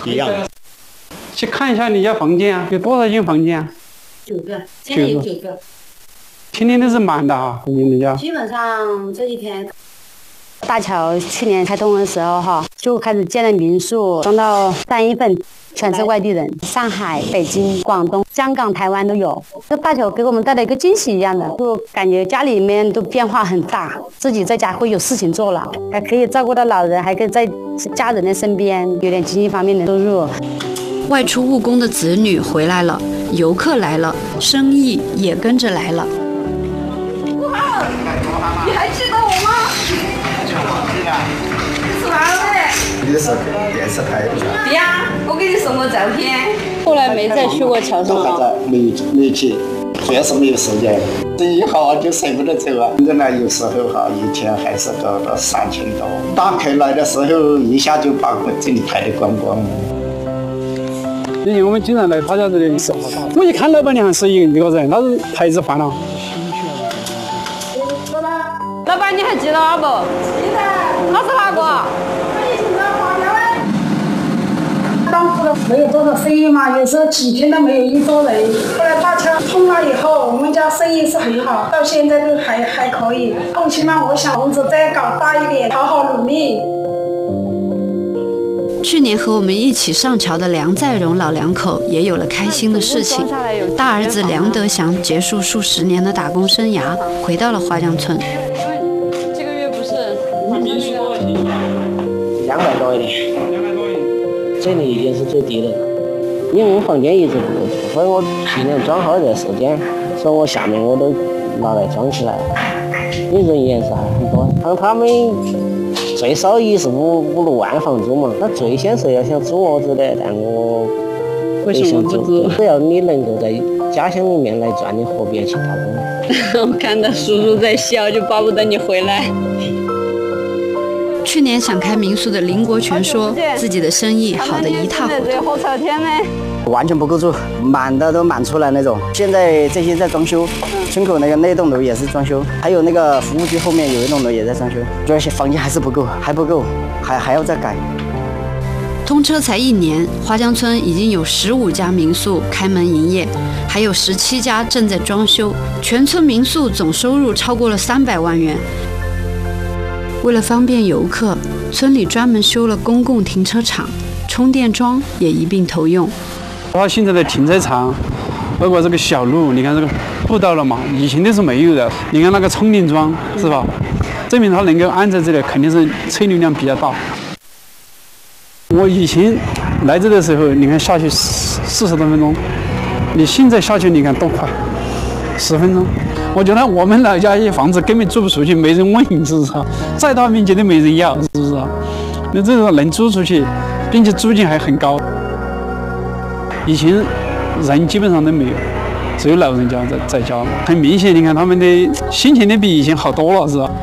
一样的。 去看一下你家房间啊，有多少间房间啊 ？9个，现在有9个。 天天都是满的啊，你家。 基本上这几天。大桥去年开通的时候哈，就开始建了民宿，装到3月份，全是外地人，上海、北京、广东、香港、台湾都有。这大桥给我们带来一个惊喜一样的，就感觉家里面都变化很大，自己在家会有事情做了，还可以照顾到老人，还可以在家人的身边，有点经济方面的收入。 外出务工的子女回来了，游客来了，生意也跟着来了。 不好，你还记得我吗？你是哪位？ 你是电视台的。 对呀，我给你送过照片。 后来没再去过桥上了。 没去，主要是没有时间。生意好就舍不得走啊。原来有时候哈，一天还是到3000多。打开来的时候，一下就把我这里抬得光光。 以前我们经常来他家这里，我一看老板娘是一个人，那是台子换了。 老板，你还记得我不？记得。他是哪个？ 当时没有多少生意嘛，有时候几天都没有一桌人。后来大桥通了以后，我们家生意是很好，到现在都还可以。后期嘛，我想房子再搞大一点，好好努力。 去年和我们一起上桥的梁在荣老两口也有了开心的事情。大儿子梁德祥结束数10年的打工生涯，回到了花江村。 这个月不是民宿多少钱 ？200多一点。 200多一点。 这里已经是最低的，因为我房间一直不够，所以我今年装好这4间，所以我下面我都拿来装起来了。因为人也是还很多，他们最少也是5、6万房租嘛，那最先是要想租屋子的，但我为什么不租？ 只要你能够在家乡里面来赚，你何必去打工？ 我看到叔叔在笑，就巴不得你回来。去年想开民宿的林国权说，自己的生意好得一塌糊涂， 完全不够住，满的都满出来那种。现在这些在装修，村口那栋楼也是装修，还有那个服务区后面有一栋楼也在装修，主要是房间还是不够，还不够，还要再改。 通车才1年，花江村已经有15家民宿开门营业，还有17家正在装修，全村民宿总收入超过了300万元。为了方便游客，村里专门修了公共停车场，充电桩也一并投用。 它现在的停车场，包括这个小路，你看这个步道了嘛，以前都是没有的。你看那个充电桩是吧？证明它能够安在这里，肯定是车流量比较大。我以前来这的时候，你看下去40多分钟，你现在下去你看多快，10分钟。我觉得我们老家一些房子根本租不出去，没人问，是不是？再大面积都没人要，是不是？那这种能租出去，并且租金还很高。以前人基本上都没有，只有老人家在家。很明显，你看他们的心情都比以前好多了，是吧？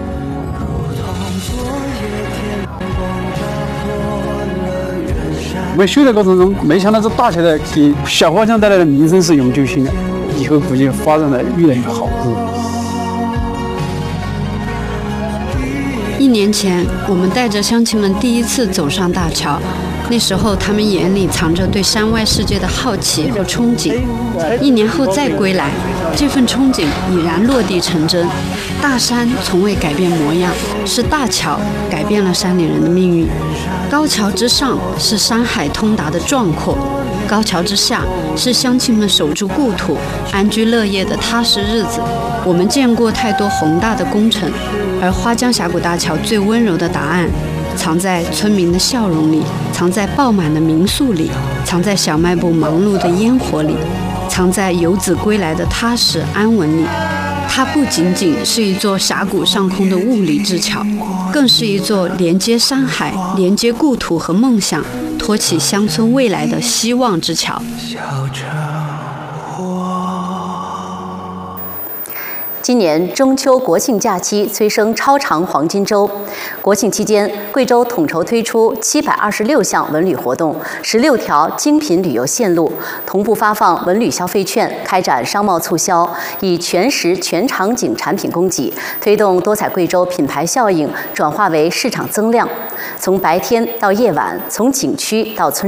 我们修的过程中，没想到这大桥的给小花江带来的名声是永久性的。以后估计发展的越来越好。 1年前，我们带着乡亲们第一次走上大桥，那时候他们眼里藏着对山外世界的好奇和憧憬。1年后再归来，这份憧憬已然落地成真。大山从未改变模样，是大桥改变了山里人的命运。高桥之上是山海通达的壮阔。高桥之下是乡亲们守住故土、安居乐业的踏实日子。我们见过太多宏大的工程，而花江峡谷大桥最温柔的答案，藏在村民的笑容里，藏在爆满的民宿里，藏在小卖部忙碌的烟火里，藏在游子归来的踏实安稳里。它不仅仅是一座峡谷上空的物理之桥，更是一座连接山海、连接故土和梦想、托起乡村未来的希望之桥。 今年中秋国庆假期催生超长黄金周。国庆期间，贵州统筹推出726项文旅活动，16条精品旅游线路，同步发放文旅消费券，开展商贸促销，以全时全场景产品供给，推动多彩贵州品牌效应转化为市场增量。从白天到夜晚，从景区到村。